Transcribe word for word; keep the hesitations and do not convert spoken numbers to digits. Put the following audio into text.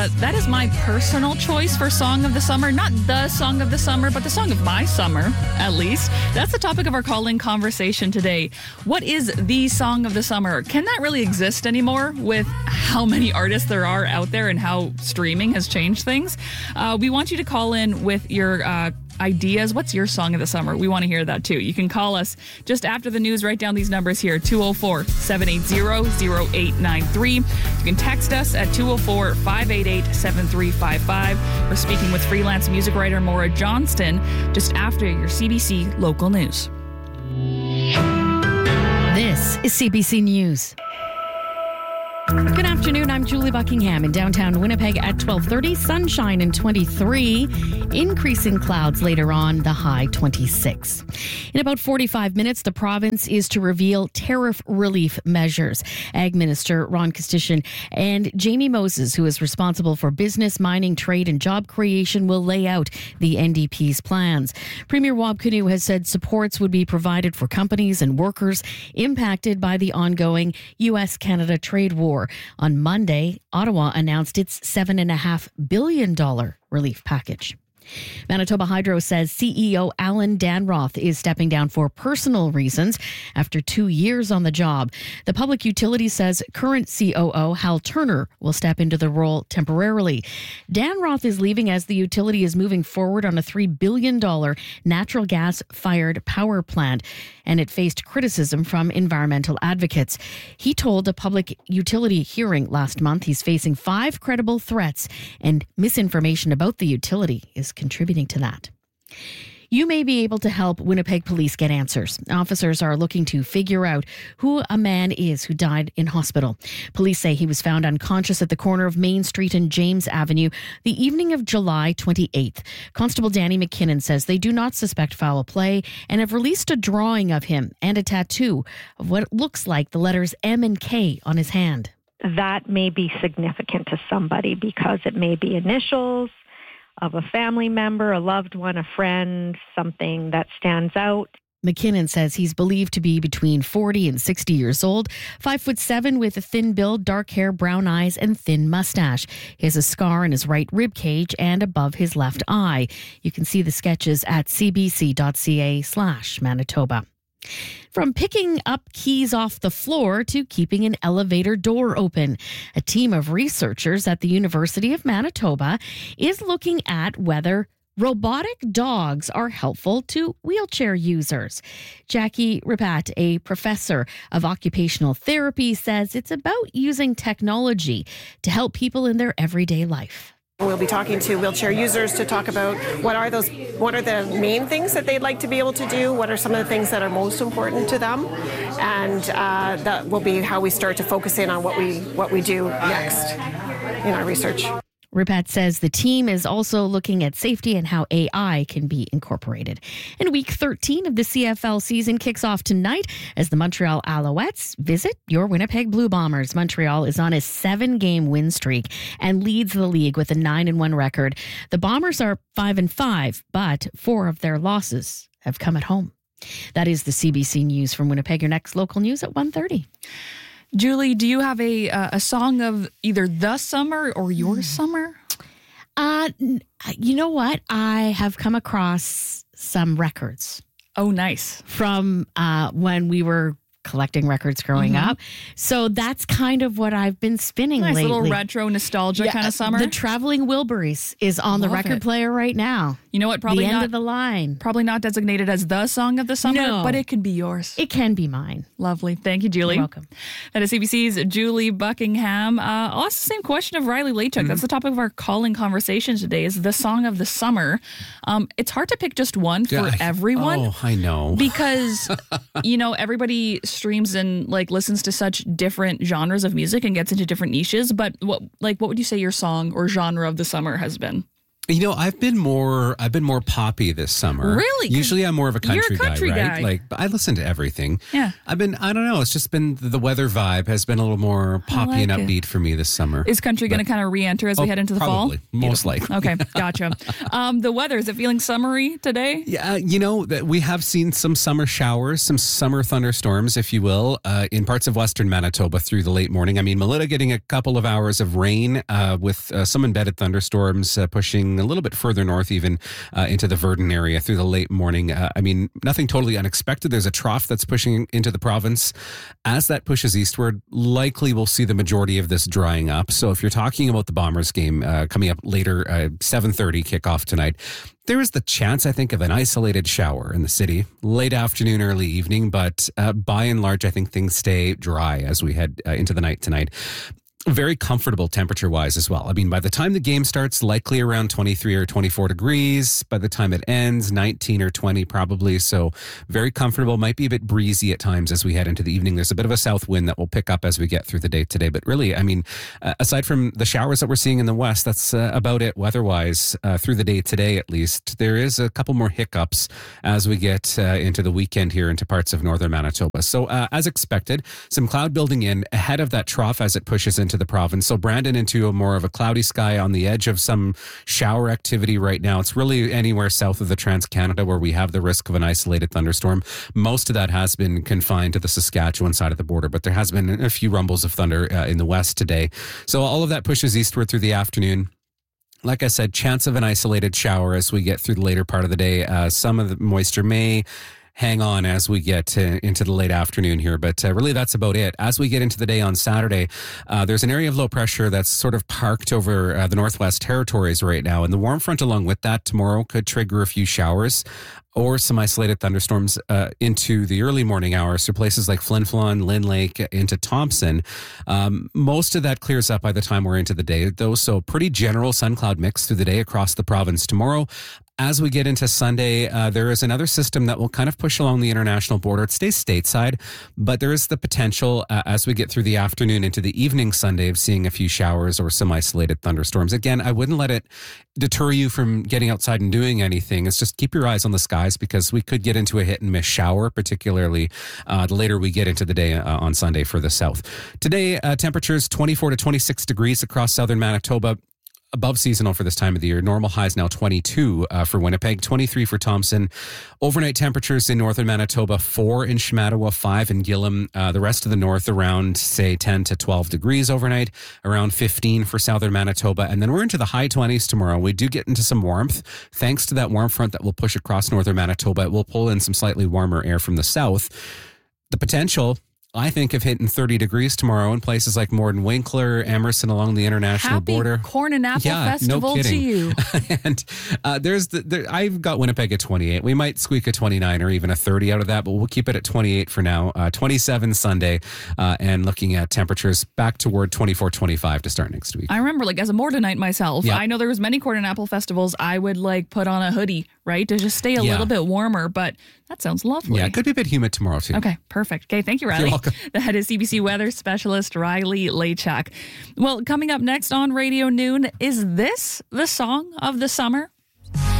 uh, that is my personal choice for Song of the Summer. Not the Song of the Summer, but the Song of my summer, at least. That's the topic of our call-in conversation today. What is the Song of the Summer? Can that really exist anymore with how many artists there are out there and how streaming has changed things? Uh, we want you to call in with your uh, ideas. What's your Song of the Summer? We want to hear that too. You can call us just after the news. Write down these numbers here: two oh four, seven eight zero, zero eight nine three. You can text us at two oh four, five eight eight, seven three five five. We're speaking with freelance music writer Maura Johnston just after your C B C local news. This is C B C News. Good afternoon. I'm Julie Buckingham in downtown Winnipeg at twelve thirty. Sunshine and twenty-three. Increasing clouds later on, the high twenty-six. In about forty-five minutes, the province is to reveal tariff relief measures. Ag Minister Ron Kostishin and Jamie Moses, who is responsible for business, mining, trade and job creation, will lay out the N D P's plans. Premier Wab Kinew has said supports would be provided for companies and workers impacted by the ongoing U S Canada trade war. On Monday, Ottawa announced its seven point five billion dollars relief package. Manitoba Hydro says C E O Alan Danroth is stepping down for personal reasons after two years on the job. The public utility says current C O O Hal Turner will step into the role temporarily. Danroth is leaving as the utility is moving forward on a three billion dollars natural gas-fired power plant, and it faced criticism from environmental advocates. He told a public utility hearing last month he's facing five credible threats, and misinformation about the utility is contributing to that. You may be able to help Winnipeg police get answers. Officers are looking to figure out who a man is who died in hospital. Police say he was found unconscious at the corner of Main Street and James Avenue the evening of July twenty-eighth. Constable Danny McKinnon says they do not suspect foul play and have released a drawing of him and a tattoo of what looks like the letters M and K on his hand. That may be significant to somebody because it may be initials of a family member, a loved one, a friend, something that stands out. McKinnon says he's believed to be between forty and sixty years old, five foot seven with a thin build, dark hair, brown eyes, and thin mustache. He has a scar in his right rib cage and above his left eye. You can see the sketches at cbc.ca slash Manitoba. From picking up keys off the floor to keeping an elevator door open, a team of researchers at the University of Manitoba is looking at whether robotic dogs are helpful to wheelchair users. Jackie Ripat, a professor of occupational therapy, says it's about using technology to help people in their everyday life. We'll be talking to wheelchair users to talk about what are those, what are the main things that they'd like to be able to do, what are some of the things that are most important to them, and uh, that will be how we start to focus in on what we what we do next in our research. Ripat says the team is also looking at safety and how A I can be incorporated. And week thirteen of the C F L season kicks off tonight as the Montreal Alouettes visit your Winnipeg Blue Bombers. Montreal is on a seven-game win streak and leads the league with a nine and one record. The Bombers are five and five, but four of their losses have come at home. That is the C B C News from Winnipeg. Your next local news at one thirty. Julie, do you have a uh, a song of either the summer or your summer? Uh, you know what? I have come across some records. Oh, nice. From uh, when we were collecting records growing mm-hmm. up. So that's kind of what I've been spinning nice lately. Nice little retro nostalgia yeah, kind of summer. The Traveling Wilburys is on Love the record it. player right now. You know what? Probably the not, end of the line. Probably not designated as the song of the summer, no, but it can be yours. It can be mine. Lovely. Thank you, Julie. You're welcome. That is C B C's Julie Buckingham. Uh, I'll ask the same question of Riley Lachuk. Mm-hmm. That's the topic of our calling conversation today, is the song of the summer. Um, it's hard to pick just one for yeah, everyone. Oh, I know. Because, you know, everybody streams and like listens to such different genres of music and gets into different niches. But what, like, what would you say your song or genre of the summer has been? You know, I've been more I've been more poppy this summer. Really? 'Cause Usually I'm more of a country, you're a country guy, guy. right? Like, I listen to everything. Yeah. I've been, I don't know, it's just been, the weather vibe has been a little more poppy like and it. upbeat for me this summer. Is country going to But- kind of re-enter as we Oh, head into the probably, fall? most likely. Okay, gotcha. um, the weather, is it feeling summery today? Yeah, you know, that we have seen some summer showers, some summer thunderstorms, if you will, uh, in parts of western Manitoba through the late morning. I mean, Melita getting a couple of hours of rain uh, with uh, some embedded thunderstorms uh, pushing a little bit further north, even uh, into the Verdun area through the late morning. Uh, I mean, nothing totally unexpected. There's a trough that's pushing into the province. As that pushes eastward, likely we'll see the majority of this drying up. So if you're talking about the Bombers game uh, coming up later, uh, seven thirty kickoff tonight, there is the chance, I think, of an isolated shower in the city, late afternoon, early evening, but uh, by and large, I think things stay dry as we head uh, into the night tonight. Very comfortable temperature-wise as well. I mean, by the time the game starts, likely around twenty-three or twenty-four degrees. By the time it ends, nineteen or twenty probably. So very comfortable. Might be a bit breezy at times as we head into the evening. There's a bit of a south wind that will pick up as we get through the day today. But really, I mean, uh, aside from the showers that we're seeing in the west, that's uh, about it weather-wise uh, through the day today at least. There is a couple more hiccups as we get uh, into the weekend here into parts of northern Manitoba. So uh, as expected, some cloud building in ahead of that trough as it pushes into the province. So Brandon into a more of a cloudy sky on the edge of some shower activity right now. It's really anywhere south of the Trans-Canada where we have the risk of an isolated thunderstorm. Most of that has been confined to the Saskatchewan side of the border, but there has been a few rumbles of thunder uh, in the west today. So all of that pushes eastward through the afternoon. Like I said, chance of an isolated shower as we get through the later part of the day. Uh, some of the moisture may hang on as we get to, into the late afternoon here. But uh, really, that's about it. As we get into the day on Saturday, uh, there's an area of low pressure that's sort of parked over uh, the Northwest Territories right now. And the warm front along with that tomorrow could trigger a few showers or some isolated thunderstorms uh, into the early morning hours. So places like Flin Flon, Lynn Lake, into Thompson. Um, most of that clears up by the time we're into the day, though. So pretty general sun cloud mix through the day across the province tomorrow. As we get into Sunday, uh, there is another system that will kind of push along the international border. It stays stateside, but there is the potential uh, as we get through the afternoon into the evening Sunday of seeing a few showers or some isolated thunderstorms. Again, I wouldn't let it deter you from getting outside and doing anything. It's just keep your eyes on the skies because we could get into a hit and miss shower, particularly uh, the later we get into the day uh, on Sunday for the south. Today, uh, temperatures twenty-four to twenty-six degrees across southern Manitoba. Above seasonal for this time of the year. Normal highs now twenty-two uh, for Winnipeg, twenty-three for Thompson. Overnight temperatures in northern Manitoba, four in Shamattawa, five in Gillam. Uh, the rest of the north around, say, ten to twelve degrees overnight, around fifteen for southern Manitoba. And then we're into the high twenties tomorrow. We do get into some warmth. Thanks to that warm front that will push across northern Manitoba, it will pull in some slightly warmer air from the south. The potential, I think, of hitting thirty degrees tomorrow in places like Morden Winkler, Emerson along the international Happy border. Corn and Apple Yeah, Festival no to kidding. you. and uh, there's the there, I've got Winnipeg at twenty-eight. We might squeak a twenty-nine or even a thirty out of that, but we'll keep it at twenty-eight for now. Uh, twenty-seven Sunday, uh, and looking at temperatures back toward twenty-four, twenty-five to start next week. I remember, like, as a Mordenite myself, Yeah. I know there was many Corn and Apple festivals. I would, like, put on a hoodie, right, to just stay a Yeah. little bit warmer, but that sounds lovely. Yeah, it could be a bit humid tomorrow too. Okay, perfect. Okay, thank you, Riley. welcome. That is C B C weather specialist Riley Lachak. Well, coming up next on Radio Noon, is this the song of the summer?